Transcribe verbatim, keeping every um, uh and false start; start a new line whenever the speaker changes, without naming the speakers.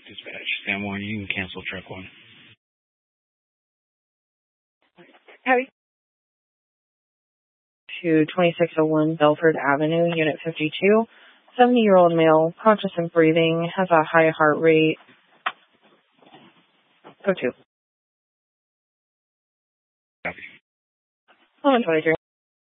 Dispatch, San Juan, you can cancel truck one.
Heavy. To twenty-six oh one Belford Avenue, Unit fifty-two. seventy-year-old male, conscious and breathing, has a high heart rate. Go to.
Copy.
one twenty-three.